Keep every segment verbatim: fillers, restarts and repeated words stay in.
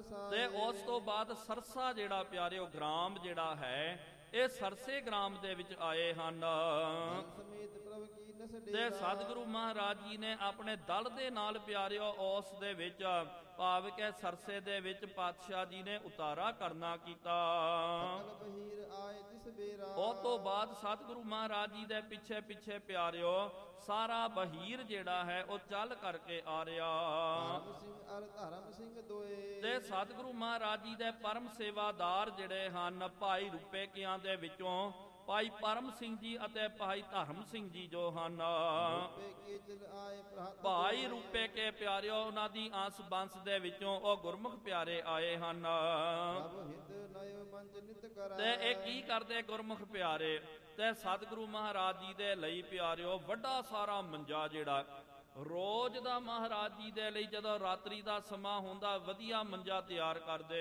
ਤੇ ਉਸ ਤੋਂ ਬਾਅਦ ਸਰਸਾ ਜਿਹੜਾ ਪਿਆਰਿਓ ਗ੍ਰਾਮ ਜਿਹੜਾ ਹੈ ਇਹ ਸਰਸੇ ਗ੍ਰਾਮ ਦੇ ਵਿੱਚ ਆਏ ਹਨ ਤੇ ਸਤਿਗੁਰੂ ਮਹਾਰਾਜ ਜੀ ਨੇ ਆਪਣੇ ਦਲ ਦੇ ਨਾਲ ਪਿਆਰਿਓ ਉਸ ਦੇ ਵਿੱਚ ਭਾਵ ਕਿ ਸਰਸੇ ਦੇ ਵਿੱਚ ਪਾਤਸ਼ਾਹ ਜੀ ਨੇ ਉਤਾਰਾ ਕਰਨਾ ਕੀਤਾ। ਉਹ ਤੋਂ ਬਾਅਦ ਸਤਿਗੁਰੂ ਮਹਾਰਾਜ ਜੀ ਦੇ ਪਿੱਛੇ ਪਿੱਛੇ ਪਿਆਰਿਓ ਸਾਰਾ ਬਹੀਰ ਜਿਹੜਾ ਹੈ ਉਹ ਚੱਲ ਕਰਕੇ ਆ ਰਿਹਾ ਤੇ ਸਤਿਗੁਰੂ ਮਹਾਰਾਜ ਜੀ ਦੇ ਪਰਮ ਸੇਵਾਦਾਰ ਜਿਹੜੇ ਹਨ ਭਾਈ ਰੂਪੇ ਕਿਆਂ ਦੇ ਵਿੱਚੋਂ ਭਾਈ ਪਰਮ ਸਿੰਘ ਜੀ ਅਤੇ ਭਾਈ ਧਰਮ ਸਿੰਘ ਜੀ ਜੋ ਹਨ ਭਾਈ ਰੂਪੇ ਕੇ ਪਿਆਰਿਓ ਉਹਨਾਂ ਦੀ ਆਸ ਬੰਸ ਦੇ ਵਿੱਚੋਂ ਉਹ ਗੁਰਮੁਖ ਪਿਆਰੇ ਆਏ ਹਨ ਤੇ ਇਹ ਕੀ ਕਰਦੇ ਗੁਰਮੁਖ ਪਿਆਰੇ ਤੇ ਸਤਿਗੁਰੂ ਮਹਾਰਾਜ ਜੀ ਦੇ ਲਈ ਪਿਆਰਿਓ ਵੱਡਾ ਸਾਰਾ ਮੰਜਾ ਜਿਹੜਾ ਰੋਜ਼ ਦਾ ਮਹਾਰਾਜ ਜੀ ਦੇ ਲਈ ਜਦੋਂ ਰਾਤਰੀ ਦਾ ਸਮਾਂ ਹੁੰਦਾ ਵਧੀਆ ਮੰਜਾ ਤਿਆਰ ਕਰਦੇ।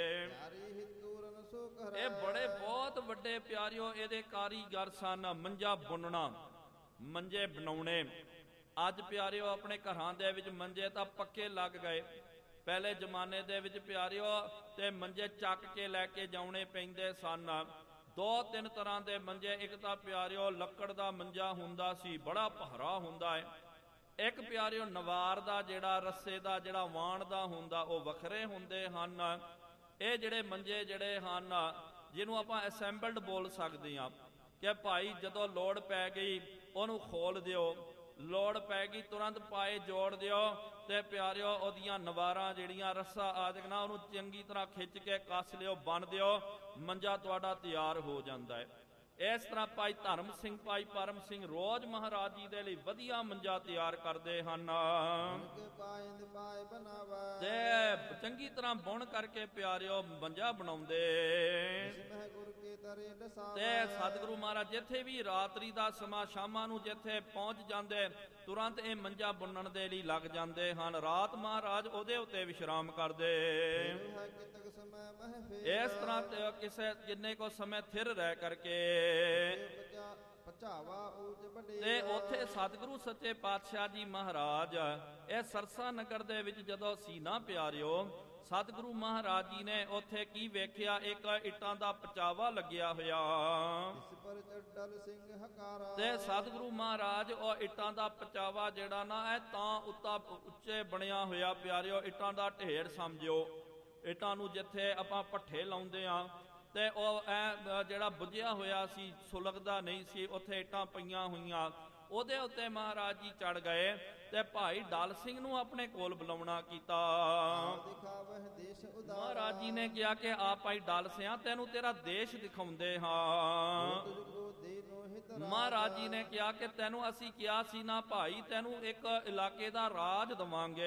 ਇਹ ਬੜੇ ਬਹੁਤ ਵੱਡੇ ਪਿਆਰਿਓ ਇਹਦੇ ਕਾਰੀਗਰ ਸਨ ਮੰਜਾ ਬੁਣਨਾ ਮੰਜੇ ਬਣਾਉਣੇ। ਅੱਜ ਪਿਆਰਿਓ ਆਪਣੇ ਘਰਾਂ ਦੇ ਵਿੱਚ ਮੰਜੇ ਤਾਂ ਪੱਕੇ ਲੱਗ ਗਏ। ਪਹਿਲੇ ਜ਼ਮਾਨੇ ਦੇ ਵਿੱਚ ਪਿਆਰਿਓ ਤੇ ਮੰਜੇ ਚੱਕ ਕੇ ਲੈ ਕੇ ਜਾਣੇ ਪੈਂਦੇ ਸਨ। ਦੋ ਤਿੰਨ ਤਰ੍ਹਾਂ ਦੇ ਮੰਜੇ, ਇੱਕ ਤਾਂ ਪਿਆਰਿਓ ਲੱਕੜ ਦਾ ਮੰਜਾ ਹੁੰਦਾ ਸੀ ਬੜਾ ਭਾਰਾ ਹੁੰਦਾ ਹੈ, ਇੱਕ ਪਿਆਰਿਓ ਨਵਾਰ ਦਾ ਜਿਹੜਾ ਰੱਸੇ ਦਾ ਜਿਹੜਾ ਵਾਣ ਦਾ ਹੁੰਦਾ ਉਹ ਵੱਖਰੇ ਹੁੰਦੇ ਹਨ। ਇਹ ਜਿਹੜੇ ਮੰਜੇ ਜਿਹੜੇ ਹਨ ਜਿਹਨੂੰ ਆਪਾਂ ਅਸੈਂਬਲਡ ਬੋਲ ਸਕਦੇ ਹਾਂ ਕਿ ਭਾਈ ਜਦੋਂ ਲੋੜ ਪੈ ਗਈ ਉਹਨੂੰ ਖੋਲ ਦਿਓ, ਲੋੜ ਪੈ ਗਈ ਤੁਰੰਤ ਪਾਏ ਜੋੜ ਦਿਓ ਤੇ ਪਿਆਰਿਓ ਉਹਦੀਆਂ ਨਵਾਰਾਂ ਜਿਹੜੀਆਂ ਰੱਸਾ ਆਦਿਕ ਨਾ ਉਹਨੂੰ ਚੰਗੀ ਤਰ੍ਹਾਂ ਖਿੱਚ ਕੇ ਕੱਸ ਲਿਓ, ਬੰਨ ਦਿਓ, ਮੰਜਾ ਤੁਹਾਡਾ ਤਿਆਰ ਹੋ ਜਾਂਦਾ ਹੈ। ਇਸ ਤਰ੍ਹਾਂ ਭਾਈ ਧਰਮ ਸਿੰਘ ਭਾਈ ਪਰਮ ਸਿੰਘ ਰੋਜ਼ ਮਹਾਰਾਜ ਜੀ ਦੇ ਲਈ ਵਧੀਆ ਮੰਜਾ ਤਿਆਰ ਕਰਦੇ ਹਨ ਤੇ ਚੰਗੀ ਤਰ੍ਹਾਂ ਬੁਣ ਕਰਕੇ ਪਿਆਰਿਓ ਮੰਜਾ ਬਣਾਉਂਦੇ ਤੇ ਸਤਿਗੁਰੂ ਮਹਾਰਾਜ ਜਿੱਥੇ ਵੀ ਰਾਤਰੀ ਦਾ ਸਮਾਂ ਸ਼ਾਮਾਂ ਨੂੰ ਜਿੱਥੇ ਪਹੁੰਚ ਜਾਂਦੇ ਤੁਰੰਤ ਇਹ ਮੰਜਾ ਬੁਣਨ ਦੇ ਲਈ ਲੱਗ ਜਾਂਦੇ ਹਨ। ਰਾਤ ਮਹਾਰਾਜ ਉਹਦੇ ਉੱਤੇ ਵਿਸ਼ਰਾਮ ਕਰਦੇ। ਇਸ ਤਰ੍ਹਾਂ ਕਿਸੇ ਜਿੰਨੇ ਕੋ ਸਮੇਂ ਥਿਰ ਰਹਿ ਕਰਕੇ ਤੇ ਉੱਥੇ ਸਤਿਗੁਰੂ ਸੱਚੇ ਪਾਤਸ਼ਾਹ ਜੀ ਮਹਾਰਾਜ ਇਹ ਸਰਸਾ ਨਗਰ ਦੇ ਵਿੱਚ ਜਦੋਂ ਸੀ ਨਾ ਪਿਆਰਿਓ ਸਤਿਗੁਰੂ ਮਹਾਰਾਜ ਜੀ ਨੇ ਉੱਥੇ ਕੀ ਵੇਖਿਆ, ਇੱਕ ਇੱਟਾਂ ਦਾ ਪਚਾਵਾ ਲੱਗਿਆ ਹੋਇਆ ਤੇ ਸਤਿਗੁਰੂ ਮਹਾਰਾਜ ਉਹ ਇੱਟਾਂ ਦਾ ਪਚਾਵਾ ਜਿਹੜਾ ਨਾ ਇਹ ਤਾਂ ਉੱਤਾ ਉੱਚੇ ਬਣਿਆ ਹੋਇਆ ਪਿਆਰਿਓ ਇੱਟਾਂ ਦਾ ਢੇਰ ਸਮਝਿਓ। ਇੱਟਾਂ ਨੂੰ ਜਿੱਥੇ ਆਪਾਂ ਭੱਠੇ ਲਾਉਂਦੇ ਆ ਤੇ ਉਹ ਐ ਜਿਹੜਾ ਬੁੱਝਿਆ ਹੋਇਆ ਸੀ ਸੁਲਗਦਾ ਨਹੀਂ ਸੀ, ਉੱਥੇ ਇੱਟਾਂ ਪਈਆਂ ਹੋਈਆਂ, ਉਹਦੇ ਉੱਤੇ ਮਹਾਰਾਜ ਜੀ ਚੜ ਗਏ ਤੇ ਭਾਈ ਡਲ ਸਿੰਘ ਨੂੰ ਆਪਣੇ ਕੋਲ ਬੁਲਾਉਣਾ ਕੀਤਾ। ਮਹਾਰਾਜ ਜੀ ਨੇ ਕਿਹਾ ਕਿ ਆ ਭਾਈ ਡਲ ਸਿਆ ਤੈਨੂੰ ਤੇਰਾ ਦੇਸ਼ ਦਿਖਾਉਂਦੇ ਹਾਂ। ਮਹਾਰਾਜ ਜੀ ਨੇ ਕਿਹਾ ਕਿ ਤੈਨੂੰ ਅਸੀਂ ਕਿਹਾ ਸੀ ਨਾ ਭਾਈ ਤੈਨੂੰ ਇੱਕ ਇਲਾਕੇ ਦਾ ਰਾਜ ਦਵਾਂਗੇ,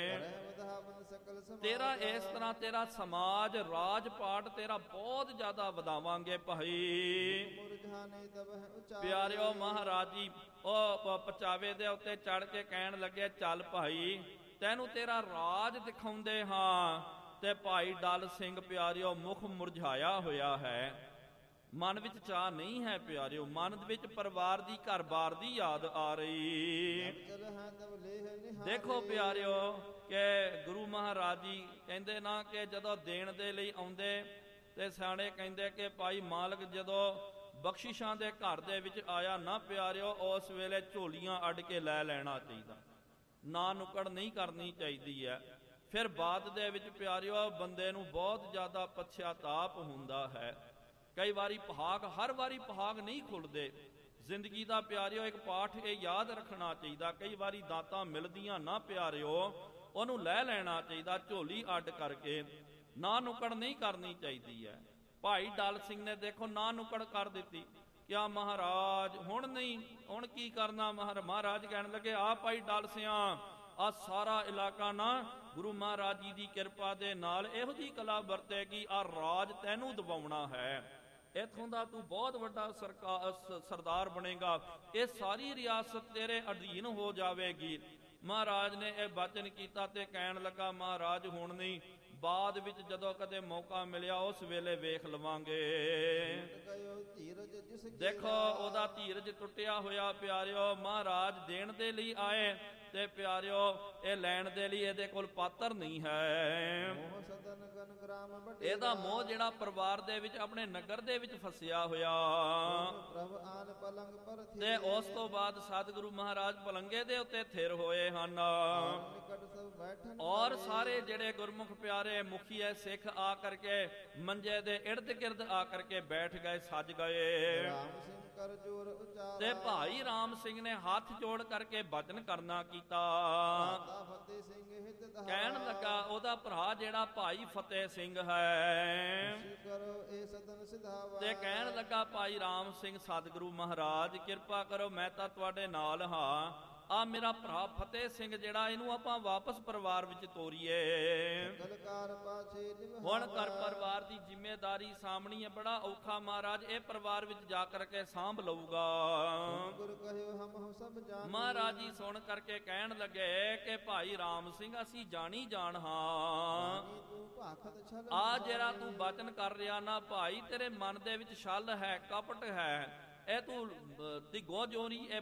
ਤੇਰਾ ਇਸ ਤਰ੍ਹਾਂ ਤੇਰਾ ਸਮਾਜ ਰਾਜ ਪਾਟ ਤੇਰਾ ਬਹੁਤ ਜ਼ਿਆਦਾ ਵਧਾਵਾਂਗੇ ਭਾਈ। ਪਿਆਰਿਓ ਮਹਾਰਾਜ ਜੀ ਉਹ ਪਚਾਵੇ ਦੇ ਉੱਤੇ ਚੜ ਕੇ ਕਹਿਣ ਲੱਗੇ ਚੱਲ ਭਾਈ ਤੈਨੂੰ ਤੇਰਾ ਰਾਜ ਦਿਖਾਉਂਦੇ ਹਾਂ। ਤੇ ਭਾਈ ਡਲ ਸਿੰਘ ਪਿਆਰਿਓ ਮੁਖ ਮੁਰਝਾਇਆ ਹੋਇਆ ਹੈ, ਮਨ ਵਿੱਚ ਚਾਹ ਨਹੀਂ ਹੈ ਪਿਆਰਿਓ, ਮਨ ਵਿੱਚ ਪਰਿਵਾਰ ਦੀ ਘਰ-ਬਾਰ ਦੀ ਯਾਦ ਆ ਰਹੀ। ਦੇਖੋ ਪਿਆਰਿਓ ਕਿ ਗੁਰੂ ਮਹਾਰਾਜ ਜੀ ਕਹਿੰਦੇ ਨਾ ਕਿ ਜਦੋਂ ਦੇਣ ਦੇ ਲਈ ਆਉਂਦੇ ਤੇ ਸਿਆਣੇ ਕਹਿੰਦੇ ਕਿ ਭਾਈ ਮਾਲਕ ਜਦੋਂ ਬਖਸ਼ਿਸ਼ਾਂ ਦੇ ਘਰ ਦੇ ਵਿੱਚ ਆਇਆ ਨਾ ਪਿਆਰਿਓ ਉਸ ਵੇਲੇ ਝੋਲੀਆਂ ਅੱਡ ਕੇ ਲੈ ਲੈਣਾ ਚਾਹੀਦਾ, ਨਾ ਨੁੱਕੜ ਨਹੀਂ ਕਰਨੀ ਚਾਹੀਦੀ ਹੈ। ਫਿਰ ਬਾਅਦ ਦੇ ਵਿੱਚ ਪਿਆਰਿਓ ਬੰਦੇ ਨੂੰ ਬਹੁਤ ਜ਼ਿਆਦਾ ਪਛਤਾਪ ਹੁੰਦਾ ਹੈ। ਕਈ ਵਾਰੀ ਭਾਗ ਹਰ ਵਾਰੀ ਭਾਗ ਨਹੀਂ ਖੁੱਲਦੇ। ਜ਼ਿੰਦਗੀ ਦਾ ਪਿਆਰਿਓ ਇੱਕ ਪਾਠ ਇਹ ਯਾਦ ਰੱਖਣਾ ਚਾਹੀਦਾ, ਕਈ ਵਾਰੀ ਦਾਤਾਂ ਮਿਲਦੀਆਂ ਨਾ ਪਿਆਰਿਓ ਉਹਨੂੰ ਲੈ ਲੈਣਾ ਚਾਹੀਦਾ ਝੋਲੀ ਅੱਡ ਕਰਕੇ, ਨਾ ਨੁੱਕੜ ਨਹੀਂ ਕਰਨੀ ਚਾਹੀਦੀ ਹੈ। ਭਾਈ ਡਲ ਸਿੰਘ ਨੇ ਦੇਖੋ ਨਾ ਨੁੱਕੜ ਕਰ ਦਿੱਤੀ। ਕਿਆ ਮਹਾਰਾਜ ਹੁਣ ਨਹੀਂ, ਹੁਣ ਕੀ ਕਰਨਾ? ਮਹਾਰਾਜ ਕਹਿਣ ਲੱਗੇ ਆ ਭਾਈ ਡਲ ਸਿਆ ਆ ਸਾਰਾ ਇਲਾਕਾ ਨਾ ਗੁਰੂ ਮਹਾਰਾਜ ਜੀ ਦੀ ਕਿਰਪਾ ਦੇ ਨਾਲ ਇਹੋ ਜਿਹੀ ਕਲਾ ਵਰਤੇਗੀ, ਆ ਰਾਜ ਤੈਨੂੰ ਦਿਵਾਉਣਾ ਹੈ, ਇੱਥੋਂ ਦਾ ਤੂੰ ਬਹੁਤ ਵੱਡਾ ਸਰਕਾਰ ਸਰਦਾਰ ਬਣੇਗਾ, ਇਹ ਸਾਰੀ ਰਿਆਸਤ ਤੇਰੇ ਅਧੀਨ ਹੋ ਜਾਵੇਗੀ। ਮਹਾਰਾਜ ਨੇ ਇਹ ਬਚਨ ਕੀਤਾ ਤੇ ਕਹਿਣ ਲੱਗਾ ਮਹਾਰਾਜ ਹੁਣ ਨਹੀਂ, ਬਾਅਦ ਵਿੱਚ ਜਦੋਂ ਕਦੇ ਮੌਕਾ ਮਿਲਿਆ ਉਸ ਵੇਲੇ ਵੇਖ ਲਵਾਂਗੇ। ਦੇਖੋ ਉਹਦਾ ਧੀਰਜ ਟੁੱਟਿਆ ਹੋਇਆ ਪਿਆਰਿਓ। ਮਹਾਰਾਜ ਦੇਣ ਦੇ ਲਈ ਆਏ ਤੇ ਪਿਆਰਿਓ ਇਹ ਲੈਣ ਦੇ ਲਈ ਇਹਦੇ ਕੋਲ ਪਾਤਰ ਨਹੀਂ ਹੈ। ਇਹਦਾ ਮੋਹ ਜਿਹੜਾ ਪਰਿਵਾਰ ਦੇ ਵਿੱਚ ਆਪਣੇ ਨਗਰ ਦੇ ਵਿੱਚ ਫਸਿਆ ਹੋਇਆ। ਪ੍ਰਭ ਆਨ ਪਲੰਗ ਪਰ ਤੇ ਉਸ ਤੋਂ ਬਾਅਦ ਸਤਿਗੁਰੂ ਮਹਾਰਾਜ ਪਲੰਗੇ ਦੇ ਉੱਤੇ ਥਿਰ ਹੋਏ ਹਨ। ਨਿਕਟ ਸਭ ਬੈਠਨ ਔਰ ਸਾਰੇ ਜਿਹੜੇ ਗੁਰਮੁਖ ਪਿਆਰੇ ਮੁਖੀਏ ਸਿੱਖ ਆ ਕਰਕੇ ਮੰਜੇ ਦੇ ਇਰਦ ਗਿਰਦ ਆ ਕਰਕੇ ਬੈਠ ਗਏ, ਸੱਜ ਗਏ। ਰਾਮ ਸਿੰਘ ਕਰ ਜੋਰ ਉਚਾਰਾ ਤੇ ਭਾਈ ਰਾਮ ਸਿੰਘ ਨੇ ਹੱਥ ਜੋੜ ਕਰਕੇ ਬਚਨ ਕਰਨਾ ਕੀਤਾ। ਤਾ ਫਤਿਹ ਸਿੰਘ ਹਿਤ ਧਾਰਾ ਕਹਿਣ ਲੱਗਾ ਉਹਦਾ ਭਰਾ ਜਿਹੜਾ ਭਾਈ ਫਤਿਹ ਸਿੰਘ ਹੈ, ਖੁਸ਼ੀ ਕਰੋ ਇਹ ਸਦਨ ਸਿਧਾਵਾ। ਤੇ ਕਹਿਣ ਲੱਗਾ ਭਾਈ ਰਾਮ ਸਿੰਘ ਸਤਿਗੁਰੂ ਮਹਾਰਾਜ ਕਿਰਪਾ ਕਰੋ, ਮੈਂ ਤਾਂ ਤੁਹਾਡੇ ਨਾਲ ਹਾਂ। ਆ ਮੇਰਾ ਭਰਾ ਫਤਿਹ ਸਿੰਘ ਜਿਹੜਾ, ਇਹਨੂੰ ਆਪਾਂ ਵਾਪਸ ਪਰਿਵਾਰ ਵਿੱਚ ਤੋਰੀਏ। ਗਲਕਾਰ ਪਾਛੇ ਨਿਭਾਵਾ। ਹੁਣ ਘਰ ਪਰਿਵਾਰ ਦੀ ਜ਼ਿੰਮੇਦਾਰੀ ਸਾਹਮਣੀ ਹੈ, ਬੜਾ ਔਖਾ ਮਹਾਰਾਜ, ਇਹ ਪਰਿਵਾਰ ਵਿੱਚ ਜਾ ਕਰਕੇ ਸਾਂਭ ਲਊਗਾ। ਗੁਰ ਕਹਿਓ ਹਮ ਹਮ ਸਭ ਜਾਣ। ਮਹਾਰਾਜ ਜੀ ਸੁਣ ਕਰਕੇ ਕਹਿਣ ਲੱਗੇ ਕਿ ਭਾਈ ਰਾਮ ਸਿੰਘ ਅਸੀਂ ਜਾਣੀ ਜਾਣ ਹਾਂ। ਤੂੰ ਭਾਖਤ ਛਲ ਆ ਜਿਹੜਾ ਤੂੰ ਬਚਨ ਕਰ ਰਿਹਾ ਨਾ ਭਾਈ, ਤੇਰੇ ਮਨ ਦੇ ਵਿੱਚ ਛਲ ਹੈ, ਕਪਟ ਹੈ। ਇਹ ਤੂੰ ਦਿਗੋ ਜੋਨੀ ਇਹ